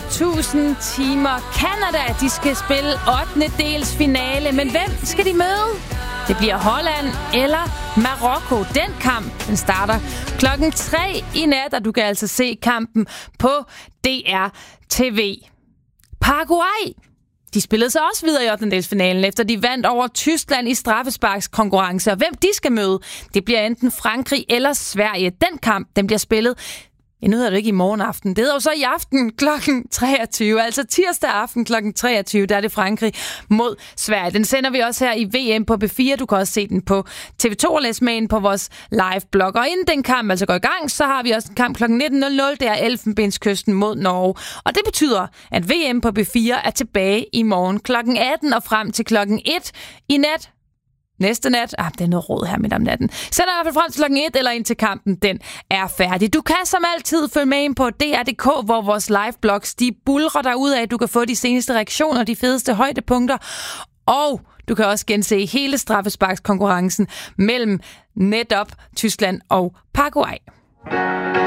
1000 timer. Canada, de skal spille 8. dels finale, men hvem skal de møde? Det bliver Holland eller Marokko. Den kamp, den starter 3:00 i nat, og du kan altså se kampen på DR TV. Paraguay, de spillede sig også videre i 8. dels finalen, efter de vandt over Tyskland i straffesparkskonkurrence. Og hvem de skal møde, det bliver enten Frankrig eller Sverige. Den kamp, den bliver spillet, nu hedder det ikke i morgen aften, det hedder jo så i aften kl. 23, altså tirsdag aften kl. 23, der er det Frankrig mod Sverige. Den sender vi også her i VM på B4, du kan også se den på TV2 og læse med ind på vores live-blog. Og inden den kamp altså går i gang, så har vi også en kamp kl. 19.00, det er Elfenbenskysten mod Norge. Og det betyder, at VM på B4 er tilbage i morgen kl. 18 og frem til kl. 1 i nat. Næste nat, det er noget råd her midt om natten. Sender i hvert fald frem til kl. 1 eller indtil kampen, den er færdig. Du kan som altid følge med ind på DR.dk, hvor vores live-blogs, de bulrer derudad. Du kan få de seneste reaktioner, de fedeste højdepunkter. Og du kan også gense hele straffesparkskonkurrencen mellem netop Tyskland og Paraguay.